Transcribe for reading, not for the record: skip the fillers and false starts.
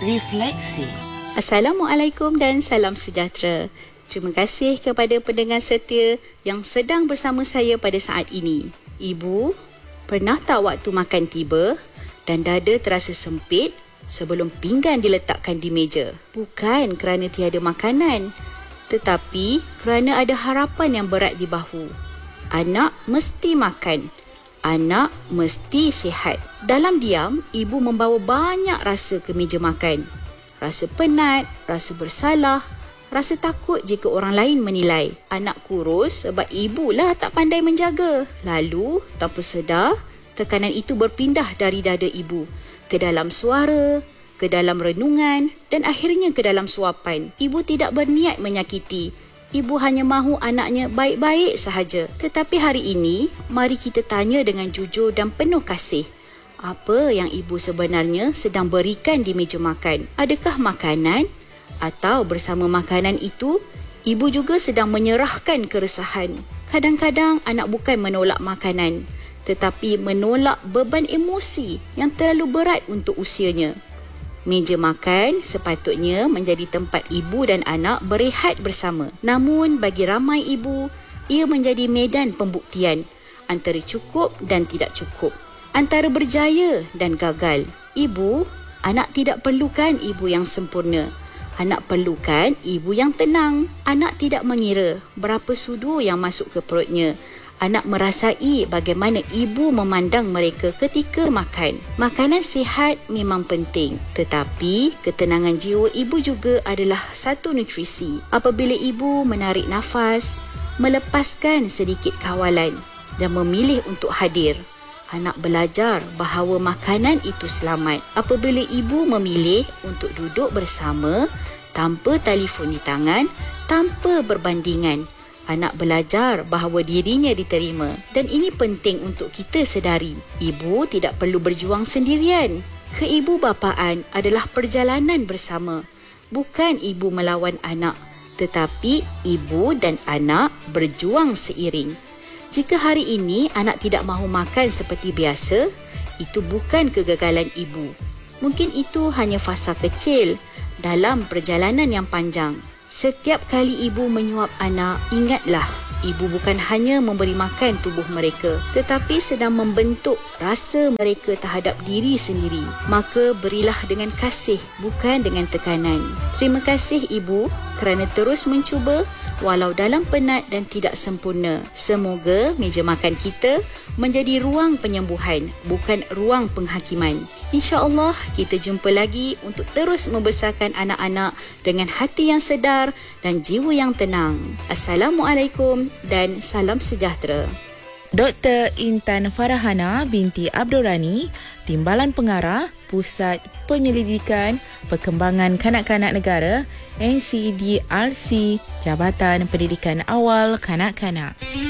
Refleksi. Assalamualaikum dan salam sejahtera. Terima kasih kepada pendengar setia yang sedang bersama saya pada saat ini. Ibu, pernah tak waktu makan tiba dan dada terasa sempit sebelum pinggan diletakkan di meja? Bukan kerana tiada makanan, tetapi kerana ada harapan yang berat di bahu. Anak mesti makan. Anak mesti sihat. Dalam diam, ibu membawa banyak rasa ke meja makan. Rasa penat, rasa bersalah, rasa takut jika orang lain menilai. Anak kurus sebab ibulah tak pandai menjaga. Lalu, tanpa sedar, tekanan itu berpindah dari dada ibu ke dalam suara, ke dalam renungan dan akhirnya ke dalam suapan. Ibu tidak berniat menyakiti. Ibu hanya mahu anaknya baik-baik sahaja. Tetapi hari ini, mari kita tanya dengan jujur dan penuh kasih. Apa yang ibu sebenarnya sedang berikan di meja makan? Adakah makanan? Atau bersama makanan itu, ibu juga sedang menyerahkan keresahan. Kadang-kadang anak bukan menolak makanan, tetapi menolak beban emosi yang terlalu berat untuk usianya. Meja makan sepatutnya menjadi tempat ibu dan anak berehat bersama. Namun bagi ramai ibu, ia menjadi medan pembuktian antara cukup dan tidak cukup, antara berjaya dan gagal. Ibu, anak tidak perlukan ibu yang sempurna. Anak perlukan ibu yang tenang. Anak tidak mengira berapa sudu yang masuk ke perutnya. Anak merasai bagaimana ibu memandang mereka ketika makan. Makanan sihat memang penting, tetapi ketenangan jiwa ibu juga adalah satu nutrisi. Apabila ibu menarik nafas, melepaskan sedikit kawalan dan memilih untuk hadir, anak belajar bahawa makanan itu selamat. Apabila ibu memilih untuk duduk bersama tanpa telefon di tangan, tanpa berbandingan, anak belajar bahawa dirinya diterima. Dan ini penting untuk kita sedari. Ibu tidak perlu berjuang sendirian. Keibubapaan adalah perjalanan bersama. Bukan ibu melawan anak, tetapi ibu dan anak berjuang seiring. Jika hari ini anak tidak mahu makan seperti biasa, itu bukan kegagalan ibu. Mungkin itu hanya fasa kecil dalam perjalanan yang panjang. Setiap kali ibu menyuap anak, ingatlah, ibu bukan hanya memberi makan tubuh mereka, tetapi sedang membentuk rasa mereka terhadap diri sendiri. Maka berilah dengan kasih, bukan dengan tekanan. Terima kasih ibu kerana terus mencuba walau dalam penat dan tidak sempurna. Semoga meja makan kita menjadi ruang penyembuhan, bukan ruang penghakiman. InsyaAllah kita jumpa lagi untuk terus membesarkan anak-anak dengan hati yang sedar dan jiwa yang tenang. Assalamualaikum dan salam sejahtera. Dr. Intan Farahana binti Abdul Rani, Timbalan Pengarah, Pusat Penyelidikan Perkembangan Kanak-Kanak Negara, NCDRC, Jabatan Pendidikan Awal Kanak-Kanak.